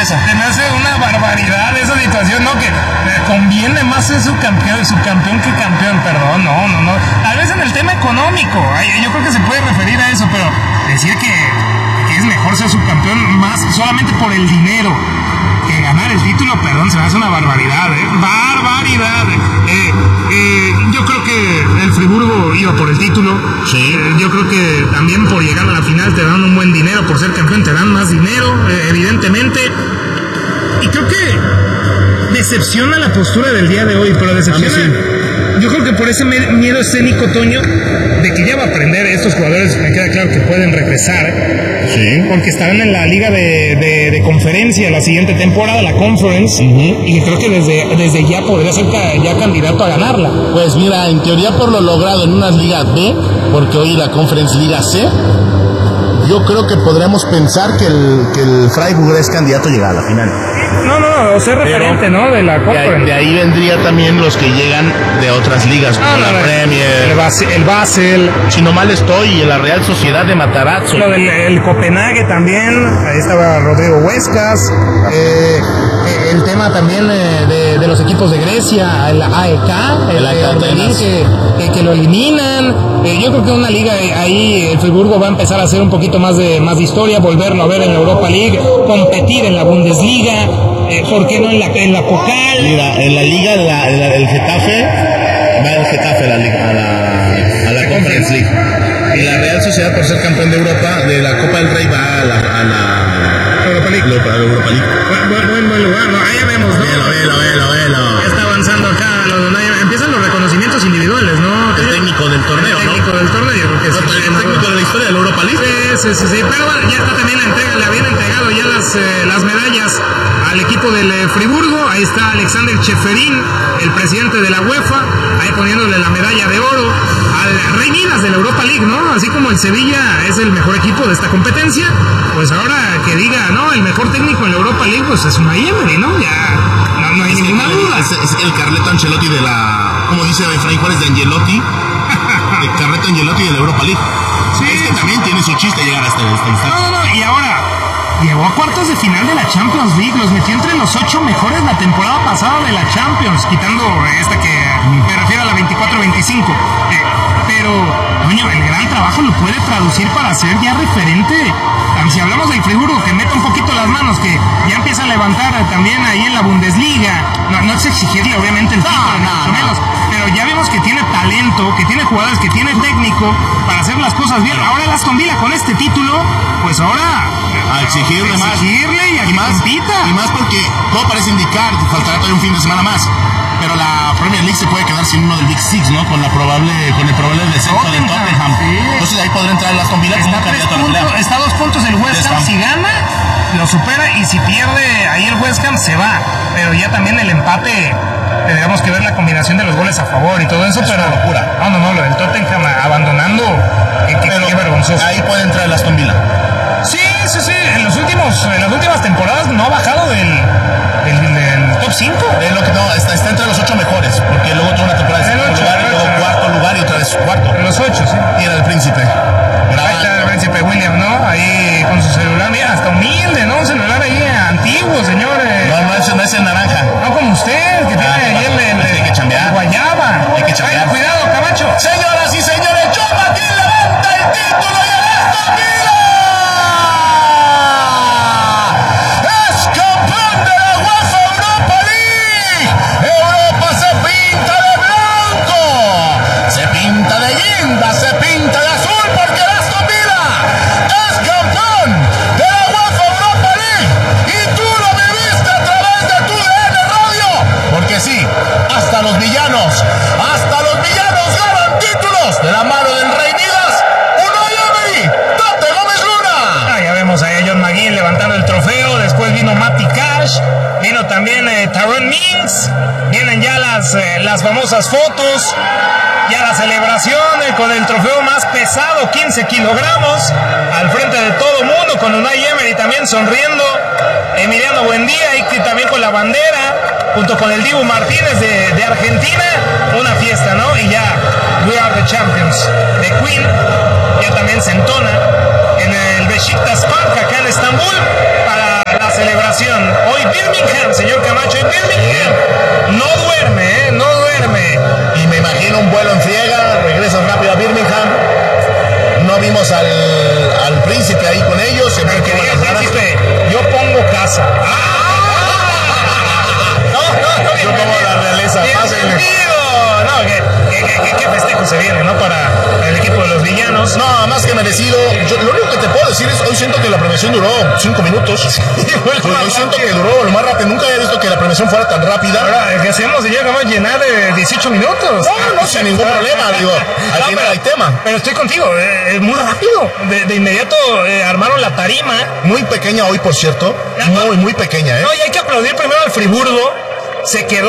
sorpresa. Se me hace una barbaridad esa situación, ¿no? Que conviene más ser su campeón que campeón, perdón, no. Tal vez en el tema económico, yo creo que se puede referir a eso, pero decir que es mejor ser subcampeón más solamente por el dinero que ganar el título, perdón, se me hace una barbaridad, barbaridad. Yo creo que el Friburgo iba por el título. Sí. Yo creo que también por llegar a la final te dan un buen dinero, por ser campeón te dan más dinero, evidentemente. Y creo que decepciona la postura del día de hoy, pero decepciona. Yo creo que por ese miedo escénico, Toño, de que ya va a aprender estos jugadores, me queda claro que pueden regresar, porque estarán en la liga de conferencia la siguiente temporada, la Conference, y creo que desde ya podría ser ya candidato a ganarla. Pues mira, en teoría por lo logrado en una liga B, porque hoy la Conference Liga C, yo creo que podremos pensar que el Freiburg es candidato a llegar a la final. No, ser referente, ¿no? De la Conference. De ahí vendría también los que llegan de otras ligas, como la Premier. El Basel. Si no mal estoy, y la Real Sociedad de Matarazzo. Lo del Copenhague también, ahí estaba Rodrigo Huescas. El tema también de los equipos de Grecia, el AEK, que lo eliminan. Yo creo que una liga ahí, el Friburgo va a empezar a hacer un poquito más de historia, volverlo a ver en la Europa League, competir en la Bundesliga, ¿por qué no en la Pokal? Mira, en la liga, el Getafe, va el Getafe a la Conference League. Y la Real Sociedad, por ser campeón de Europa, de la Copa del Rey, va a la Europa League. Buen lugar, ¿no? Ahí ya vemos, ¿no? Velo. Ya está avanzando acá, empiezan los reconocimientos individuales, ¿no? El técnico del torneo, yo creo que es el técnico de la historia de la Europa League. Sí, pero bueno, ya está también le habían entregado ya las medallas al equipo del Friburgo. Ahí está Alexander Cheferin, el presidente de la UEFA, ahí poniéndole la medalla de oro al Rey Midas de la Europa League, ¿no? Así como el Sevilla es el mejor equipo de esta competencia, pues ahora que diga, no, el mejor técnico en la Europa League, pues es Unai Emery, ¿no? Ya no hay ninguna duda. Es el Carleto Ancelotti de como dice Efraín Juárez, de Angelotti, el Carleto Angelotti de la Europa League. Sí, es que también tiene su chiste llegar hasta este instante. No, y ahora llegó a cuartos de final de la Champions League, los metió entre los 8 mejores la temporada pasada de la Champions, quitando esta que me refiero a la 24-25. Pero, coño, el gran trabajo lo puede traducir para ser ya referente. Si hablamos del Friburgo, que mete un poquito las manos, que ya empieza a levantar también ahí en la Bundesliga, no es exigirle obviamente el título, mucho menos, pero ya vemos que tiene talento, que tiene jugadores, que tiene técnico para hacer las cosas bien. Ahora el Aston Villa con este título, pues ahora a exigirle más y a que compita. Y más porque todo parece indicar que faltará todavía un fin de semana más. Pero la Premier League se puede quedar sin uno del Big Six, ¿no? Con el probable descenso de Tottenham. Sí. Entonces ahí podrá entrar el Aston Villa como candidato a la pelea. Está a 2 puntos el West Ham. Si gana, lo supera, y si pierde ahí el West Ham, se va. Pero ya también el empate, tendríamos que ver la combinación de los goles a favor y todo eso. Es pero una locura. No, lo del Tottenham abandonando, qué vergonzoso. Ahí puede entrar el Aston Villa. Sí. En las últimas temporadas no ha bajado del top 5. Está entre los 8 mejores, porque luego tuvo una temporada de 5 lugar, y luego cuarto lugar y otra vez cuarto. En los 8, sí. Y era el Príncipe. Ahí está el Príncipe William, ¿no? Ahí con su celular, mira, hasta humilde, ¿no? Un celular ahí antiguo, señores. No es el naranja. No como usted, que tiene ahí hay que chambear. guayaba. Hay que chambear. Cuidado, Camacho. Señoras y señores, John Martín levanta el título y el Aston Villa es campeón de la UEFA Europa League. Europa se pinta de blanco, se pinta de guinda, se pinta de azul, porque el Aston Villa es campeón de la UEFA Europa League. Y tú lo viviste a través de tu DN Radio, porque sí, hasta los villanos ganan títulos de la mano del Rey Midas, Unai Emery, Tate Gómez Luna. Ya vemos a John McGinn levantando el trofeo. Después vino Matty Cash, vino también Tyrone Mings. Vienen ya las famosas fotos, ya la celebración con el trofeo más pesado, 15 kilogramos, al frente de todo el mundo, con Unai Emery también sonriendo, Emiliano Buendía, y que también con la bandera, junto con el Dibu Martínez de Argentina. Una fiesta, ¿no? Y ya, We Are the Champions de Queen ya también se entona en el Beşiktaş Park acá en Estambul para la celebración Birmingham no duerme, no duerme. Y me imagino un vuelo en friega, regresas rápido a Birmingham. No vimos al príncipe ahí con ellos. Pero que diga el príncipe, yo pongo casa. Yo pongo la realeza. Bienvenido. No, qué festejo se viene, ¿no? Para el equipo de los villanos. No, más que merecido. Lo único que te puedo decir es, hoy siento que la premiación duró 5 minutos. Hoy siento que duró lo más rápido. Nunca había visto que la premiación fuera tan rápida. Ahora, ¿qué hacemos? Ya vamos a llenar de 18 minutos. No, sin ningún problema. Digo, al final hay tema. Pero estoy contigo, es muy rápido. De inmediato armaron la tarima. Muy pequeña hoy, por cierto. Muy pequeña, ¿eh? No, y hay que aplaudir primero al Friburgo. Se quedó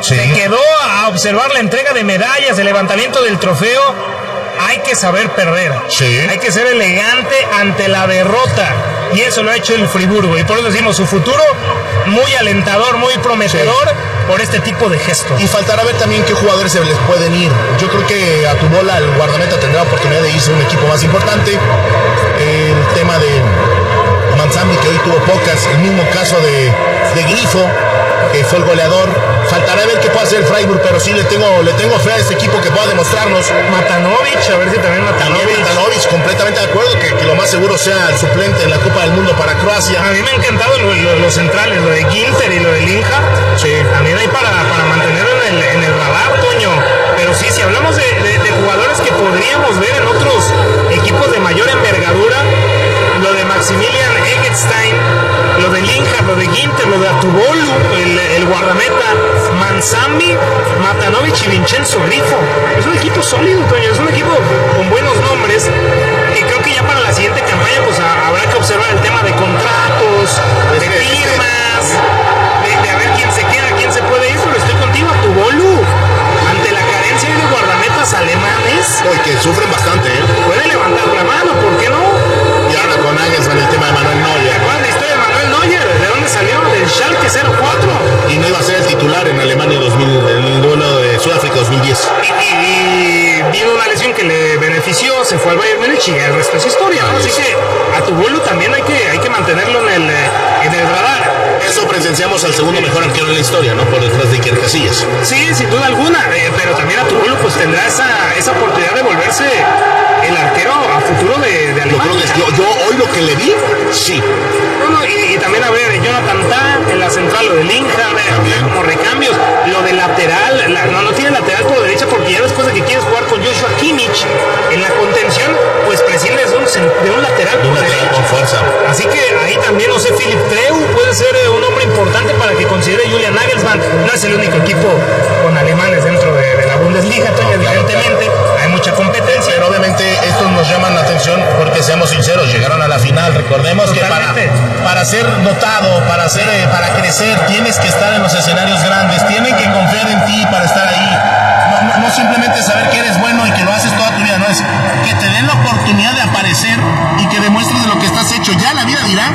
a observar la entrega de medallas, el levantamiento del trofeo. Hay que saber perder. Sí. Hay que ser elegante ante la derrota. Y eso lo ha hecho el Friburgo. Y por eso decimos, su futuro muy alentador, muy prometedor, por este tipo de gestos. Y faltará ver también qué jugadores se les pueden ir. Yo creo que a Tubola, el guardameta, tendrá oportunidad de irse a un equipo más importante. El tema de Manzambi, que hoy tuvo pocas. El mismo caso de Grifo, que fue el goleador. Faltará ver qué puede hacer el Freiburg, pero sí le tengo fe a este equipo que pueda demostrarnos. Matanovic, a ver si también Matanovic, completamente de acuerdo que lo más seguro sea el suplente en la Copa del Mundo para Croacia. A mí me han encantado los centrales, lo de Ginter y lo de Linja. Sí. También hay para mantenerlo en el radar, Toño. Pero sí, si hablamos de jugadores que podríamos ver en otros equipos de mayor envergadura, lo de Maximilian Eggestein, lo de Linja, lo de Ginter, lo de Atubolu, el guardameta, Manzambi, Matanovic y Vincenzo Grifo. Es un equipo sólido, Toño, es un equipo con buenos nombres, que creo que ya para la siguiente campaña pues habrá que observar el tema de contratos, de firmas, de a ver quién se queda, quién se puede ir, pero estoy contigo, Atubolu, ante la carencia de guardametas alemanes. Hoy que sufren bastante, puede levantar la mano, ¿por qué no? Y ahora con Nagelsmann el tema de Manuel Neuer. ¿Te acuerdas la historia de Manuel Neuer? ¿De dónde salió? Del Schalke 04. Y no iba a ser el titular en Alemania en el duelo de Sudáfrica 2010. Y vino una lesión que le benefició, se fue al Bayern Múnich y el resto es historia, ¿no? Así que a Atubolu también hay que mantenerlo en el radar. Eso presenciamos al segundo mejor arquero en la historia, ¿no? Por detrás de Iker Casillas. Sí, sin duda alguna, pero también Atubolu pues tendrá esa oportunidad de volverse el arquero a futuro de Alemania. Yo hoy lo que le vi, sí. No, y también a ver, Jonathan Tah en la central, lo de Linja, como recambios, lo de lateral, no tiene lateral por derecha porque ya después de que quieres jugar con Joshua Kimmich en la contención, pues prescindes de un lateral por derecha. Con fuerza. Así que ahí también, no sé, Philipp Treu puede ser un hombre importante para que considere Julian Nagelsmann. No es el único equipo con alemanes dentro de la Bundesliga, evidentemente, hay mucha competencia. Pero obviamente estos nos llaman la atención porque, seamos sinceros, llegaron a la final. Recordemos totalmente. Que para ser notado, para crecer, tienes que estar en los escenarios grandes, tienen que confiar en ti para estar ahí. No simplemente saber que eres bueno y que lo haces toda tu vida, no es que te den la oportunidad de aparecer y que demuestres de lo que estás hecho. Ya la vida dirá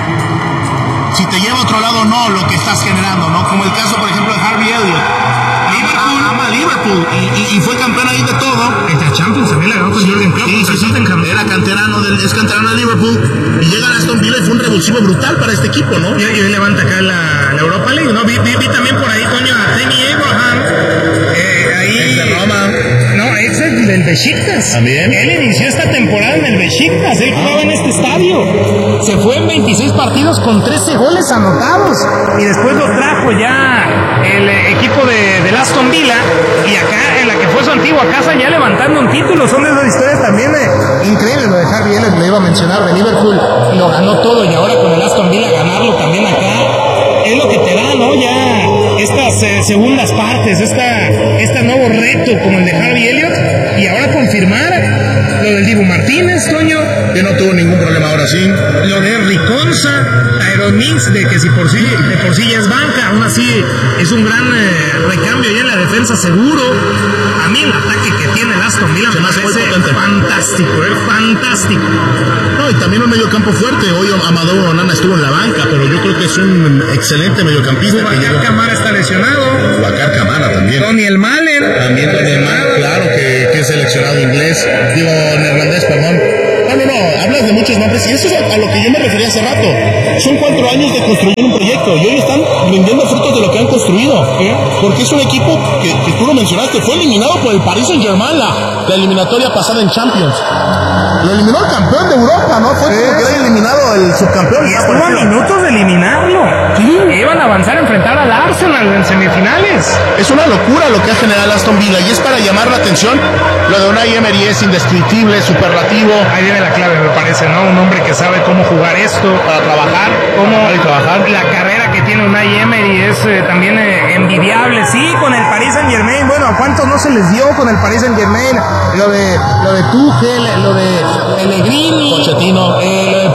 si te lleva a otro lado o no lo que estás generando, ¿no? Como el caso, por ejemplo, de Harvey Elliott. Ama Liverpool y fue campeón ahí de todo. Entre Champions también la ganó con Jürgen Klopp. Sí. Era es canterano de Liverpool y llega a Aston Villa y fue un revulsivo brutal para este equipo, ¿no? Y hoy levanta acá la Europa League, ¿no? Vi también por ahí, Toño, a Tammy Abraham. Ahí. De Roma. No, es el del Besiktas. También. Él inició esta temporada en el Besiktas. Él jugaba en este estadio. Se fue en 26 partidos con 13 goles anotados. Y después lo trajo ya el equipo del Aston Villa. Y acá, en la que fue su antigua casa, ya levantando un título. Son de esas historias también increíbles. Lo de Harvey Elliott, le iba a mencionar, de Liverpool. Lo ganó todo y ahora con el Aston Villa ganarlo también acá. Es lo que te da, ¿no? Ya estas segundas partes, este nuevo reto como el de Harvey Elliott, y ahora confirmar lo del Dibu Martínez, Toño, que no tuvo ningún problema ahora sí, lo de Riconza, Tyrone Mings, de que de por sí ya es banca, aún así es un gran recambio ya en la defensa seguro. A mí el ataque que tiene el Aston Villa me parece fantástico, fantástico. No, y también un mediocampo fuerte. Hoy Amadou Onana estuvo en la banca, pero yo creo que es un excelente mediocampista. Bakar Kamara está lesionado. Bakar Kamara también. Tony Elmaler. También Tony Elmaler, claro que es seleccionado inglés. Digo, neerlandés, perdón. No, hablas de muchos nombres y eso es a lo que yo me refería hace rato. Son 4 años de construir un proyecto y hoy están rindiendo frutos de lo que han construido. Porque es un equipo que tú lo mencionaste, fue eliminado por el Paris Saint-Germain la eliminatoria pasada en Champions. Lo eliminó el campeón de Europa, ¿no? Fue como que era eliminado el subcampeón. Y estuvo a minutos de eliminarlo. Sí. Iban a avanzar a enfrentar al Arsenal en semifinales. Es una locura lo que ha generado Aston Villa y es para llamar la atención. Lo de Unai Emery es indescriptible, superlativo. Ahí viene la clave, me parece, ¿no? Un hombre que sabe cómo jugar esto, Para trabajar, La carrera que tiene Unai Emery es también envidiable. Sí, con el Paris Saint-Germain. Bueno, ¿a cuántos no se les dio con el Paris Saint-Germain? Lo de Tuchel, lo de Pellegrini, Pochettino. lo de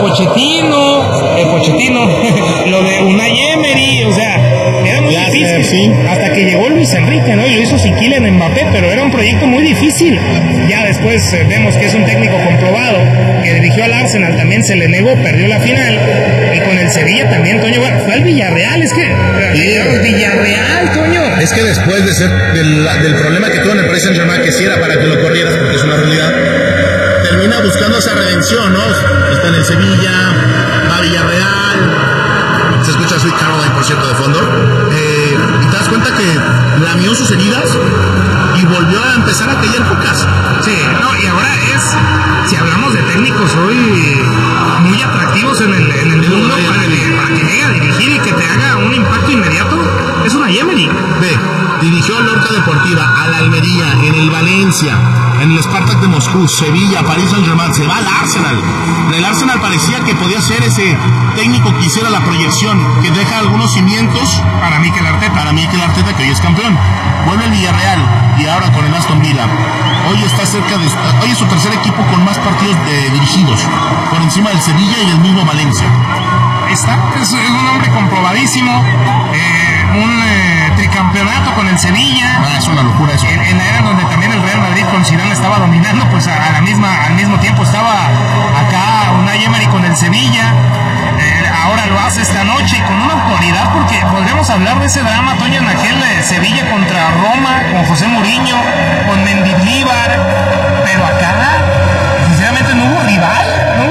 Pochettino, lo de Unai Emery, o sea, era muy difícil. Sí. Hasta que llegó Luis Enrique, ¿no? Y lo hizo sin Kylian Mbappé, pero era un proyecto muy difícil. Ya después vemos que es un técnico comprobado, que dirigió al Arsenal, también se le negó, perdió la final. Y con el Sevilla también, Toño, bueno, fue al Villarreal, es que Villarreal, Toño. Es que después de ser del problema que tuvo en el Paris Saint-Germain, que sí era para que lo corrieras porque es una realidad, termina buscando esa redención, ¿no? Está en el Sevilla, va a Villarreal, se escucha Sweet Caroline, por cierto, de fondo, y te das cuenta que lamió sus heridas y volvió a empezar a caer pocas. Sí, no, y ahora si hablamos de técnicos hoy muy atractivos en el mundo para que llegue a dirigir y que te haga un impacto inmediato, es Unai Emery. Dirigió a Lorca Deportiva, a la Almería, en el Valencia, en el Spartak de Moscú, Sevilla, Paris Saint-Germain, se va al Arsenal. El Arsenal parecía que podía ser ese técnico que hiciera la proyección, que deja algunos cimientos para Mikel Arteta, que hoy es campeón. Vuelve al Villarreal y ahora con el Aston Villa. Hoy es su tercer equipo con más partidos dirigidos, por encima del Sevilla y el mismo Valencia. Es un hombre comprobadísimo, un tricampeonato con el Sevilla. Es una locura eso. En la era donde también el Real Madrid con Zidane estaba dominando, pues al mismo tiempo estaba acá Unai Emery con el Sevilla. Ahora lo hace esta noche con una autoridad, porque podríamos hablar de ese drama, Toño, en aquel Sevilla contra Roma, con José Mourinho, con Mendilibar, pero acá sinceramente no hubo rival.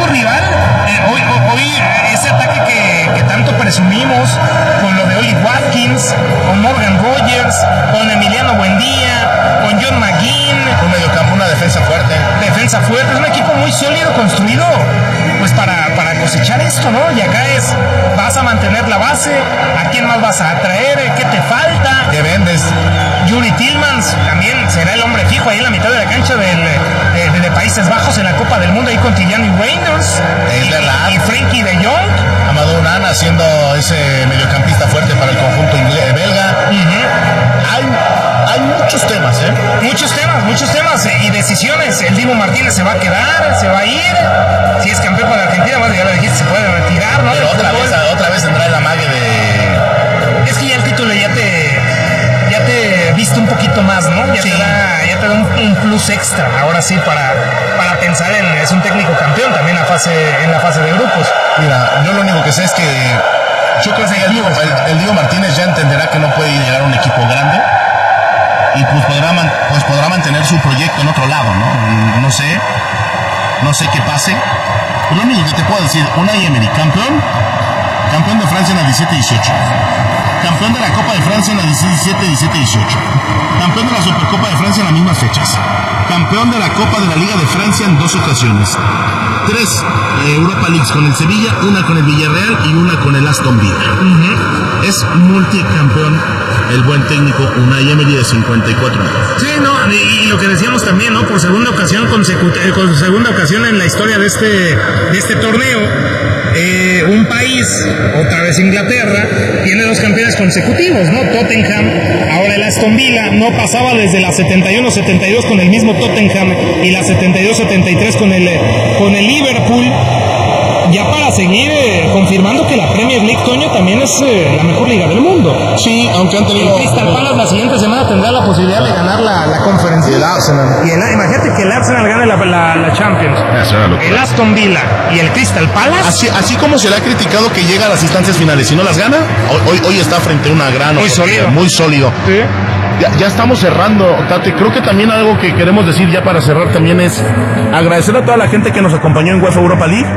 Hoy ese ataque que tanto presumimos, con lo de Oli Watkins, con Morgan Rogers, con Emiliano Buendía, con John McGinn, Un mediocampo, una defensa fuerte. es un equipo muy sólido construido pues para cosechar esto, ¿no? Y acá vas a mantener la base, ¿a quién más vas a atraer? ¿Qué te falta? ¿Qué vendes? Yuri Tillmans también será el hombre fijo ahí en la mitad de la cancha de Países Bajos en la Copa del Mundo, ahí con Tijani Reinders y Frenkie de Jong. Amadou Onana siendo ese mediocampista fuerte para el conjunto belga. Hay muchos temas, Muchos temas y decisiones. El Dibu Martínez se va a quedar, se va a ir. Si es campeón con Argentina, bueno, ya lo dijiste, se puede retirar, ¿no? Pero otra vez tendrá el amague de... Es que ya el título ya te viste un poquito más, ¿no? Ya te da un plus extra, ahora sí, para pensar es un técnico campeón también en la fase de grupos. Mira, yo lo único que sé es que yo creo que el Diego Martínez ya entenderá que no puede llegar a un equipo grande y pues podrá mantener su proyecto en otro lado, ¿no? No sé qué pase. Lo único que te puedo decir, Unai Emery, campeón de Francia en la 17-18, campeón de la Copa de Francia en la 17-18, campeón de la Supercopa de Francia en las mismas fechas, campeón de la Copa de la Liga de Francia en 2 ocasiones, 3 Europa Leagues con el Sevilla, una con el Villarreal y una con el Aston Villa. Es multicampeón el buen técnico Unai Emery, de 54 años. Sí, no, y lo que decíamos también, ¿no? Por segunda ocasión en la historia de este torneo, un país, otra vez Inglaterra, tiene 2 campeones consecutivos, ¿no? Tottenham, ahora el Aston Villa, no pasaba desde la 71-72 con el mismo Tottenham y la 72-73 con el Liverpool. Ya para seguir confirmando que la Premier League, Toño, también es la mejor liga del mundo. Sí, aunque han tenido... El Crystal Palace la siguiente semana tendrá la posibilidad de ganar la conferencia. Y el Arsenal. Imagínate que el Arsenal gane la Champions. El Aston Villa y el Crystal Palace. Así como se le ha criticado que llega a las instancias finales y no las gana, hoy está frente a una gran... Muy sólido. Sí. Ya estamos cerrando, Tate. Creo que también algo que queremos decir ya para cerrar también es agradecer a toda la gente que nos acompañó en UEFA Europa League.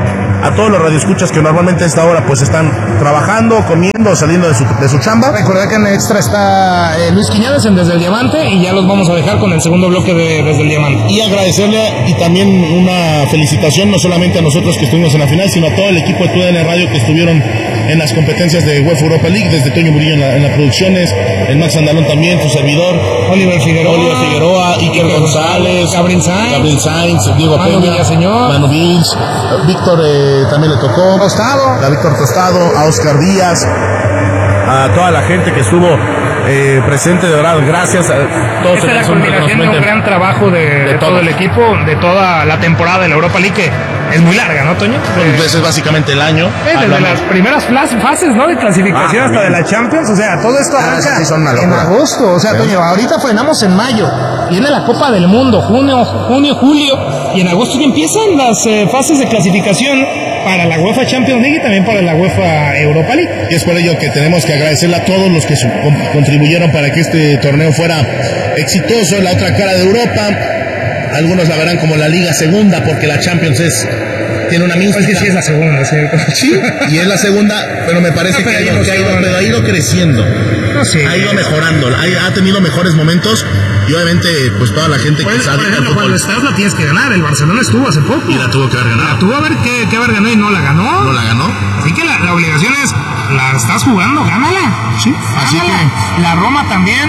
a todos los radioescuchas que normalmente a esta hora pues están trabajando, comiendo, saliendo de su chamba. Recordad que en extra está Luis Quiñones en Desde el Diamante y ya los vamos a dejar con el segundo bloque de Desde el Diamante. Y agradecerle y también una felicitación no solamente a nosotros que estuvimos en la final, sino a todo el equipo de TUDN Radio que estuvieron en las competencias de UEFA Europa League, desde Toño Murillo en las producciones, el Max Andalón también, su servidor, Oliver Figueroa, Iker González, Gabriel Sainz, Diego Manu Peña, Villaseñor, Manu Vils, Víctor también le tocó, a Víctor Tostado, a Oscar Díaz, a toda la gente que estuvo presente, de verdad, gracias a todos. Esta es la culminación de un gran trabajo de todo el equipo, de toda la temporada de la Europa League, que es muy larga, ¿no, Toño? Pues es básicamente el año. Desde las primeras fases, ¿no? De clasificación hasta de la Champions, o sea, todo esto arranca sí, son una en locura. agosto, o sea, Toño, ahorita frenamos en mayo, viene la Copa del Mundo, junio, julio, y en agosto ya empiezan las fases de clasificación para la UEFA Champions League y también para la UEFA Europa League. Y es por ello que tenemos que agradecerle a todos los que contribuyeron para que este torneo fuera exitoso. La otra cara de Europa, algunos la verán como la Liga Segunda, porque la Champions tiene una mística. Pues sí es la segunda, sí. Sí, y es la segunda, pero me parece que ha ido creciendo. No sé. Ha ido mejorando, ha tenido mejores momentos y obviamente pues toda la gente que sabe por ejemplo, cuando estás la tienes que ganar. El Barcelona estuvo hace poco y la tuvo que haber ganado. La tuvo que haber ganado y no la ganó. No la ganó. Así que la obligación es, la estás jugando, gánala. Sí, así que la Roma también,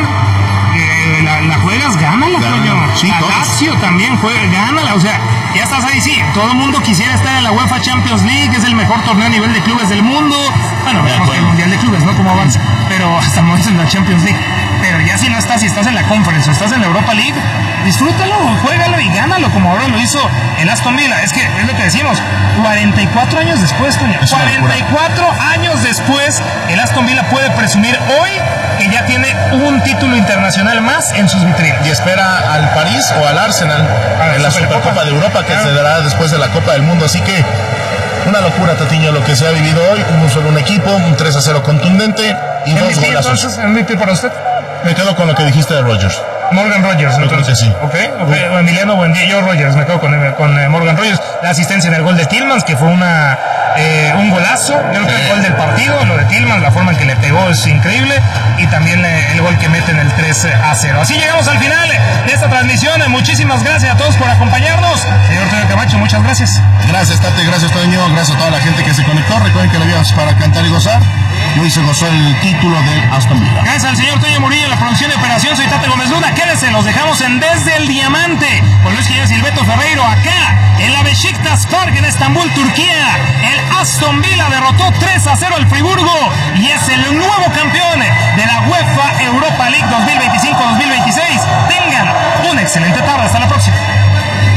la juegas, gánala, coño. Sí, la Lazio también juega, gánala. O sea, ya estás ahí, sí. Todo el mundo quisiera estar en la UEFA Champions League, es el mejor torneo a nivel de clubes del mundo. Bueno, mejor que el Mundial de Clubes, ¿no? Como avanza. Pero hasta el momento en la Champions League. Pero ya si no estás, si estás en la Conference o estás en la Europa League, disfrútalo, juégalo y gánalo como ahora lo hizo el Aston Villa. Es que es lo que decimos, 44 años después, Toño, 44 años después, el Aston Villa puede presumir hoy que ya tiene un título internacional más en sus vitrinas. Y espera al París o al Arsenal en la Supercopa de Europa, que se dará después de la Copa del Mundo. Así que una locura, Tatiño, lo que se ha vivido hoy. Solo un equipo, un 3-0 contundente y dos MVP, golazos. entonces, MVP para usted. Me quedo con lo que dijiste de Rodgers. Morgan Rogers, yo creo que sí. Okay. Emiliano Buendía, yo Rogers, me quedo con Morgan Rogers. La asistencia en el gol de Tillmans, que fue un golazo. Yo creo que el gol del partido, lo de Tillmans, la forma en que le pegó es increíble. Y también el gol que mete en el 3-0. Así llegamos al final de esta transmisión. Muchísimas gracias a todos por acompañarnos. Señor Toño Camacho, muchas gracias. Gracias, Tate, gracias, Toño. Gracias a toda la gente que se conectó. Recuerden que la vida es para cantar y gozar. Y hoy se gozó el título del Aston Villa. Gracias al señor Toño Murillo en la producción y operación. Soy Tate Gómez Luna. Quédense, los dejamos en Desde el Diamante con Luis Quiñones y Silveto Ferreiro acá en la Beşiktaş Park en Estambul, Turquía. El Aston Villa derrotó 3-0 al Friburgo y es el nuevo campeón de la UEFA Europa League 2025-2026. Tengan una excelente tarde. Hasta la próxima.